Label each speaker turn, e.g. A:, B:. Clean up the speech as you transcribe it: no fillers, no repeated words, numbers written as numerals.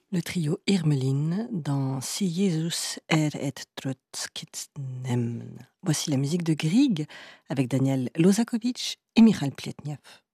A: Le trio Irmeline dans Si Jesus et Trotskitsnem. Voici la musique de Grieg avec Daniel Lozakovitch et Michal Pletnev.